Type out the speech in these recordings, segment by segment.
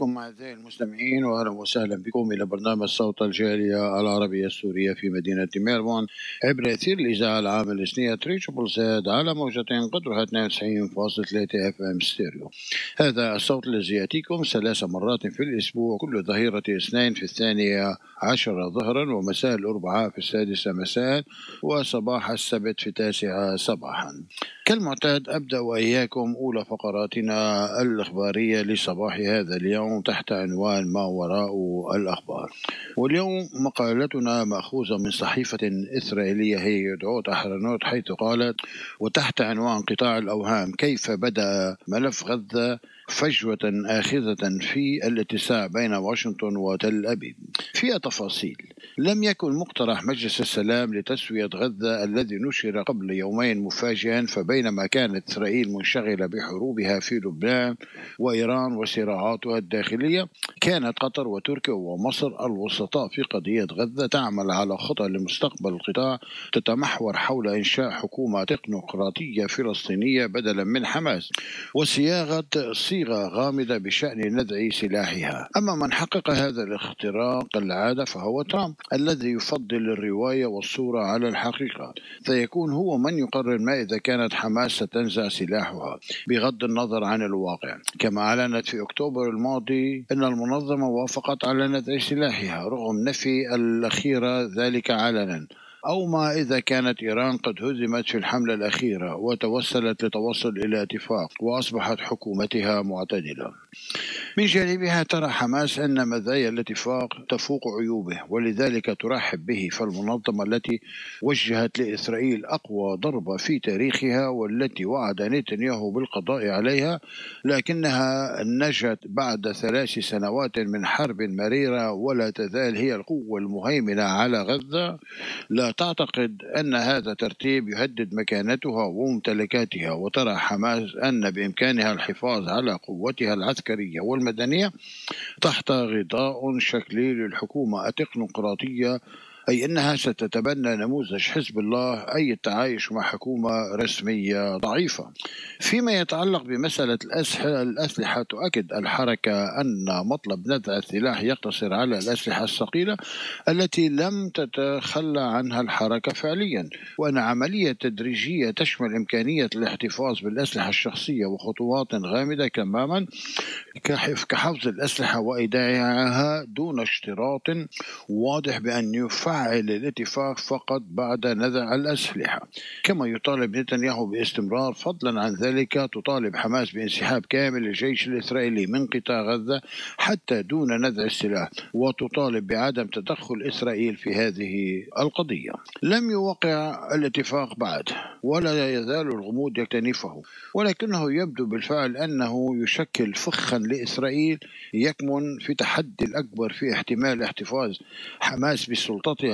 عليكم أعزائي المستمعين، وأهلا وسهلا بكم إلى برنامج صوت الجالية العربية السورية في مدينة ميلبورن عبر أثير الإذاعة العام الاثنية تريبل زد على موجتين قدرها 92.3 اف ام ستيريو. هذا الصوت الذي يأتيكم 3 مرات في الأسبوع، كل ظهيرة اثنين في 12 ظهرا، ومساء الأربعاء في 6 مساء، وصباح السبت في 9 صباحا. كالمعتاد أبدأ وإياكم أولى فقراتنا الإخبارية لصباح هذا اليوم تحت عنوان ما وراء الأخبار. واليوم مقالتنا مأخوذة من صحيفة إسرائيلية هي يدعوت أحرنوت، حيث قالت: وتحت عنوان قطاع الأوهام، كيف بدأ ملف غزة فجوة آخذة في الاتساع بين واشنطن وتل أبيب. فيها تفاصيل. لم يكن مقترح مجلس السلام لتسوية غزة الذي نشر قبل يومين مفاجئا، فبينما كانت إسرائيل منشغلة بحروبها في لبنان وإيران وصراعاتها الداخلية، كانت قطر وتركيا ومصر الوسطاء في قضية غزة تعمل على خطة لمستقبل القطاع تتمحور حول إنشاء حكومة تكنوقراطية فلسطينية بدلا من حماس، وصياغة صيغة غامضة بشأن نزع سلاحها. أما من حقق هذا الاختراق كالعادة فهو ترامب، الذي يفضل الرواية والصورة على الحقيقة. سيكون هو من يقرر ما إذا كانت حماس ستنزع سلاحها بغض النظر عن الواقع. كما أعلنت في أكتوبر الماضي أن المنظمة وافقت على نزع سلاحها رغم نفي الأخيرة ذلك علنا، أو ما إذا كانت إيران قد هزمت في الحملة الأخيرة وتوصلت لتوصل إلى اتفاق وأصبحت حكومتها معتدلة. من جانبها ترى حماس أن مزايا الاتفاق تفوق عيوبه، ولذلك ترحب به. فالمنظمة التي وجهت لإسرائيل أقوى ضربة في تاريخها والتي وعد نتنياهو بالقضاء عليها، لكنها نجت بعد 3 سنوات من حرب مريرة ولا تزال هي القوة المهيمنة على غزة، لا تعتقد أن هذا ترتيب يهدد مكانتها وممتلكاتها. وترى حماس أن بإمكانها الحفاظ على قوتها العسكرية والمدنية تحت غطاء شكلي للحكومة التكنوقراطية، أي أنها ستتبنى نموذج حزب الله، أي التعايش مع حكومة رسمية ضعيفة. فيما يتعلق بمسألة الأسلحة، تؤكد الحركة أن مطلب نزع السلاح يقتصر على الأسلحة الثقيلة التي لم تتخلى عنها الحركة فعليا، وأن عملية تدريجية تشمل إمكانية الاحتفاظ بالأسلحة الشخصية وخطوات غامضة تماما كحفظ الأسلحة وإيداعها دون اشتراط واضح بأن يفعل الاتفاق فقط بعد نزع الأسلحة. كما يطالب نتنياهو باستمرار. فضلا عن ذلك تطالب حماس بانسحاب كامل الجيش الإسرائيلي من قطاع غزة حتى دون نزع السلاح، وتطالب بعدم تدخل إسرائيل في هذه القضية. لم يوقع الاتفاق بعد، ولا يزال الغموض يكتنفه، ولكنه يبدو بالفعل أنه يشكل فخا لإسرائيل يكمن في تحدي الأكبر في احتمال احتفاظ حماس بسلطتها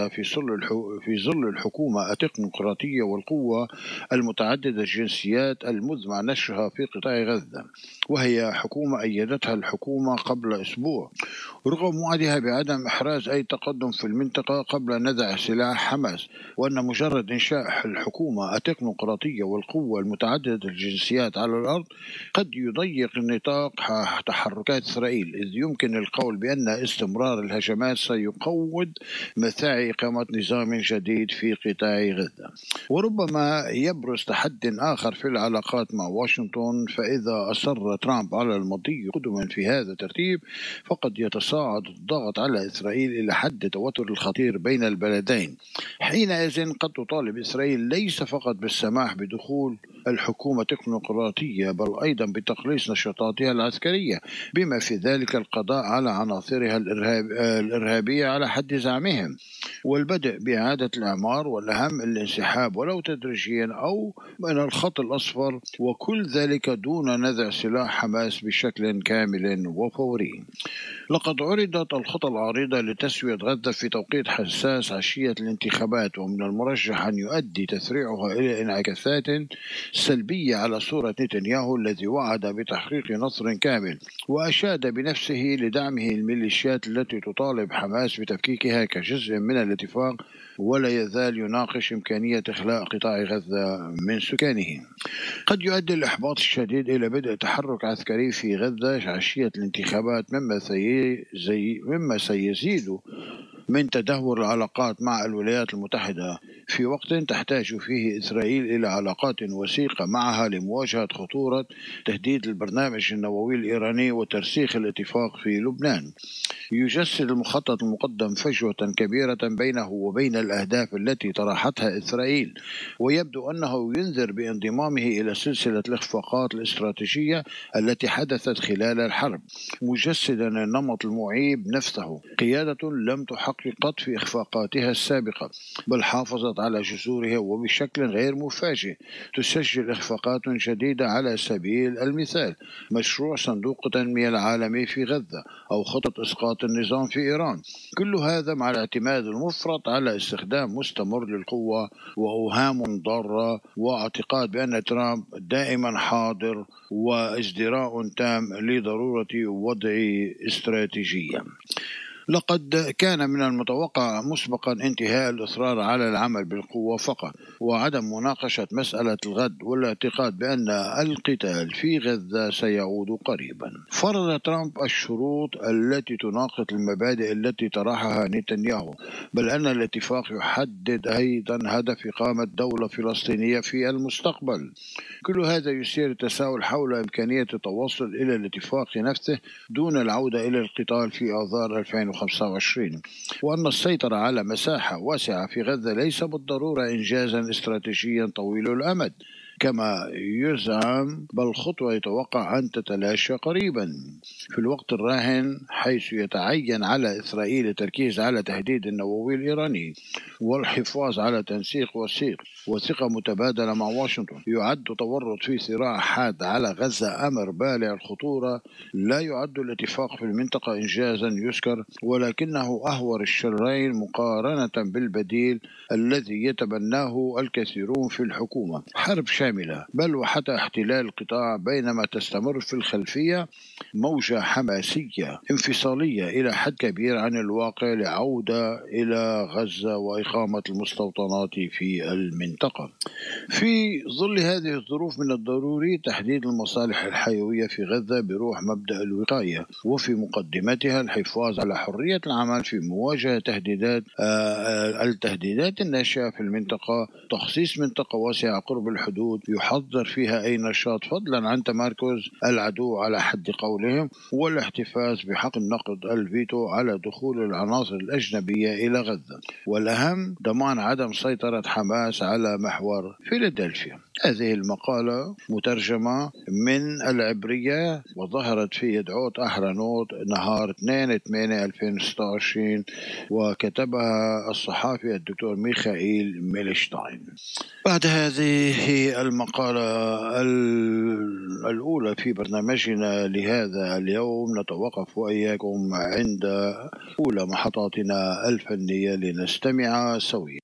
في ظل الحكومة التكنوقراطية والقوة المتعددة الجنسيات المزمع نشرها في قطاع غزة، وهي حكومة أيدتها الحكومة قبل أسبوع رغم وعدها بعدم إحراز أي تقدم في المنطقة قبل نزع سلاح حماس، وأن مجرد إنشاء الحكومة التكنوقراطية والقوة المتعددة الجنسيات على الأرض قد يضيق نطاق تحركات إسرائيل، إذ يمكن القول بأن استمرار الهجمات سيقوض مساعي إقامة نظام جديد في قطاع غزة. وربما يبرز تحد آخر في العلاقات مع واشنطن، فإذا أصر ترامب على المضي قدما في هذا الترتيب فقد يتصاعد الضغط على إسرائيل إلى حد توتر الخطير بين البلدين. حينئذ قد تطالب إسرائيل ليس فقط بالسماح بدخول الحكومة التكنوقراطية بل أيضا بتقليص نشاطاتها العسكرية، بما في ذلك القضاء على عناصرها الإرهابية على حد زعمهم، والبدء بإعادة الإعمار، والأهم الانسحاب ولو تدريجيا أو من الخط الأصفر، وكل ذلك دون نزع سلاح حماس بشكل كامل وفوري. لقد عرضت الخطة العريضة لتسوية غزة في توقيت حساس عشية الانتخابات، ومن المرجح أن يؤدي تسريعها إلى انعكاسات سلبية على صورة نتنياهو الذي وعد بتحقيق نصر كامل، وأشاد بنفسه لدعمه الميليشيات التي تطالب حماس بتفكيكها كجزء من الاتفاق ولا يزال يناقش إمكانية إخلاء قطاع غزة من سكانه. قد يؤدي الإحباط الشديد إلى بدء تحرك عسكري في غزة عشية الانتخابات، مما سيزيد من تدهور العلاقات مع الولايات المتحدة في وقت تحتاج فيه إسرائيل إلى علاقات وثيقة معها لمواجهة خطورة تهديد البرنامج النووي الإيراني وترسيخ الاتفاق في لبنان. يجسد المخطط المقدم فجوة كبيرة بينه وبين الأهداف التي طرحتها إسرائيل، ويبدو أنه ينذر بانضمامه إلى سلسلة الإخفاقات الاستراتيجية التي حدثت خلال الحرب، مجسدا النمط المعيب نفسه. قيادة لم تحقق قط في إخفاقاتها السابقة، بل حافظت على جذورها وبشكل غير مفاجئ تسجل إخفاقات جديدة، على سبيل المثال مشروع صندوق التنمية العالمي في غزة أو خطط إسقاط النظام في إيران. كل هذا مع الاعتماد المفرط على استخدام مستمر للقوة وأوهام ضارة واعتقاد بأن ترامب دائما حاضر وازدراء تام لضرورة وضع استراتيجية. لقد كان من المتوقع مسبقا انتهاء الإصرار على العمل بالقوة فقط وعدم مناقشة مسألة الغد، والاعتقاد بأن القتال في غزة سيعود قريبا. فرض ترامب الشروط التي تناقض المبادئ التي طرحها نتنياهو، بل أن الاتفاق يحدد أيضا هدف إقامة دولة فلسطينية في المستقبل. كل هذا يثير التساؤل حول إمكانية التوصل إلى الاتفاق نفسه دون العودة إلى القتال في آذار 2025، وأن السيطرة على مساحة واسعة في غزة ليس بالضرورة إنجازا استراتيجيا طويل الأمد كما يزعم، بل خطوة يتوقع أن تتلاشى قريبا في الوقت الراهن، حيث يتعين على إسرائيل التركيز على تهديد النووي الإيراني والحفاظ على تنسيق وثقة متبادلة مع واشنطن. يعد تورط في صراع حاد على غزة أمر بالغ الخطورة. لا يعد الاتفاق في المنطقة إنجازا يذكر، ولكنه أهور الشرين مقارنة بالبديل الذي يتبناه الكثيرون في الحكومة: حرب شاملة، بل وحتى احتلال القطاع، بينما تستمر في الخلفية موجة حماسية انفصالية إلى حد كبير عن الواقع لعودة إلى غزة وإقامة المستوطنات في المنطقة. في ظل هذه الظروف من الضروري تحديد المصالح الحيوية في غزة بروح مبدأ الوقاية، وفي مقدمتها الحفاظ على حرية العمل في مواجهة التهديدات الناشئة في المنطقة. تخصيص منطقة واسعة قرب الحدود يحظر فيها أي نشاط، فضلا عن تمركز العدو على حد قولهم، والاحتفاظ بحق النقد الفيتو على دخول العناصر الأجنبية إلى غزة، والأهم ضمان عدم سيطرة حماس على محور فيلادلفيا. هذه المقالة مترجمة من العبرية وظهرت في يدعوت أهرنوت نهار 2/8/2026، وكتبها الصحافي الدكتور ميخائيل ميلشتاين. بعد هذه المقالة الأولى في برنامجنا لهذا اليوم نتوقف وإياكم عند أولى محطاتنا الفنية لنستمع سويا.